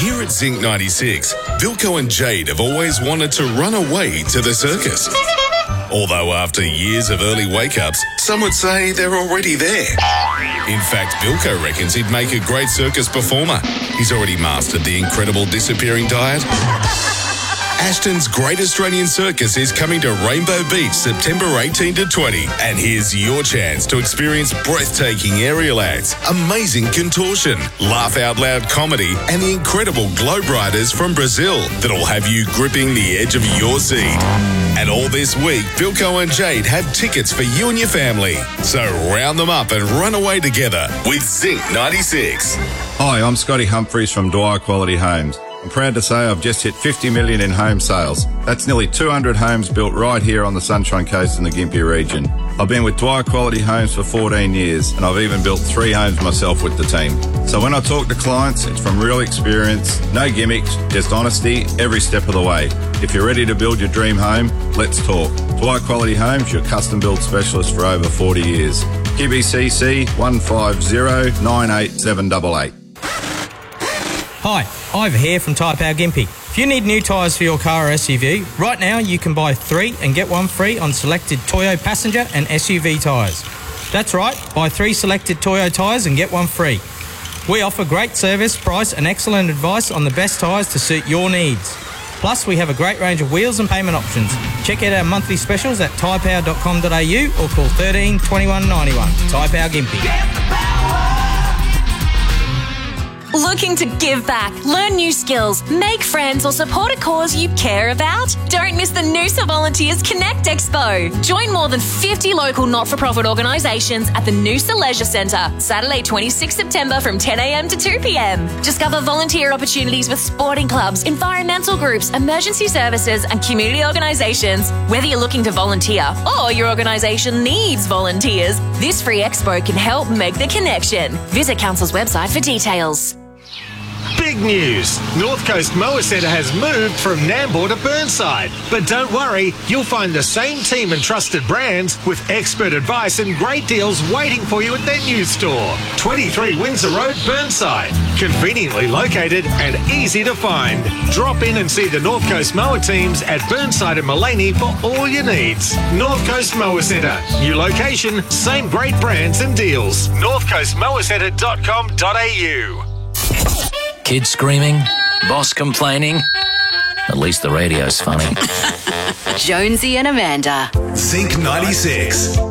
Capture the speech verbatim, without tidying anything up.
Here at Zinc ninety-six, Vilko and Jade have always wanted to run away to the circus. Although after years of early wake-ups, some would say they're already there. In fact, Vilko reckons he'd make a great circus performer. He's already mastered the incredible disappearing diet. Ashton's Great Australian Circus is coming to Rainbow Beach September eighteenth to twentieth. And here's your chance to experience breathtaking aerial acts, amazing contortion, laugh-out-loud comedy, and the incredible Globe Riders from Brazil that'll have you gripping the edge of your seat. And all this week, Vilko and Jade have tickets for you and your family. So round them up and run away together with Zinc ninety-six. Hi, I'm Scotty Humphries from Dwyer Quality Homes. I'm proud to say I've just hit fifty million in home sales. That's nearly two hundred homes built right here on the Sunshine Coast in the Gympie region. I've been with Dwyer Quality Homes for fourteen years, and I've even built three homes myself with the team. So when I talk to clients, it's from real experience, no gimmicks, just honesty every step of the way. If you're ready to build your dream home, let's talk. Dwyer Quality Homes, your custom build specialist for over forty years. Q B C C one five zero nine eight seven eight eight. Hi, Ivor here from Tyre Power Gympie. If you need new tyres for your car or S U V, right now you can buy three and get one free on selected Toyo passenger and S U V tyres. That's right, buy three selected Toyo tyres and get one free. We offer great service, price and excellent advice on the best tyres to suit your needs. Plus, we have a great range of wheels and payment options. Check out our monthly specials at tyre power dot com dot a u or call thirteen twenty-one ninety-one. Tyre Power Gympie. Looking to give back, learn new skills, make friends or support a cause you care about? Don't miss the Noosa Volunteers Connect Expo. Join more than fifty local not-for-profit organisations at the Noosa Leisure Centre, Saturday twenty-sixth September from ten a m to two p m. Discover volunteer opportunities with sporting clubs, environmental groups, emergency services and community organisations. Whether you're looking to volunteer or your organisation needs volunteers, this free expo can help make the connection. Visit Council's website for details. Big news! North Coast Mower Centre has moved from Nambour to Burnside. But don't worry, you'll find the same team and trusted brands with expert advice and great deals waiting for you at their new store. twenty-three Windsor Road, Burnside. Conveniently located and easy to find. Drop in and see the North Coast Mower teams at Burnside and Mullaney for all your needs. North Coast Mower Centre. New location, same great brands and deals. north coast mower centre dot com dot a u. Kids screaming, boss complaining. At least the radio's funny. Jonesy and Amanda. Zinc ninety-six.